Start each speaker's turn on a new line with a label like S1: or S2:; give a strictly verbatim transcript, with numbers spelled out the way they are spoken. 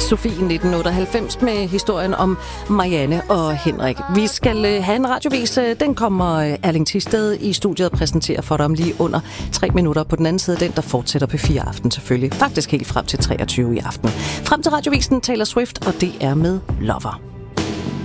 S1: Sofie nitten otteoghalvfems med historien om Marianne og Henrik. Vi skal have en radiovis. Den kommer Erling Thisted i studiet og præsenterer for dig om lige under tre minutter. På den anden side den, der fortsætter P fire Aften selvfølgelig. Faktisk helt frem til treogtyve i aften. Frem til radiovisen Taylor Swift, og det er med Lover.